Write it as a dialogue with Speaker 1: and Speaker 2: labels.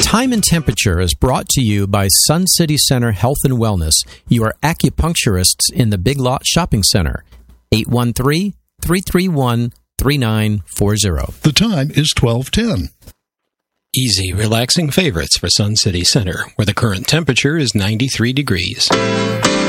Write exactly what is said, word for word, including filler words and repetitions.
Speaker 1: Time and Temperature is brought to you by Sun City Center Health and Wellness, your acupuncturists in the Big Lot Shopping Center. eight one three, three three one, three nine four zero.
Speaker 2: The time is twelve ten.
Speaker 3: Easy, relaxing favorites for Sun City Center, where the current temperature is ninety-three degrees.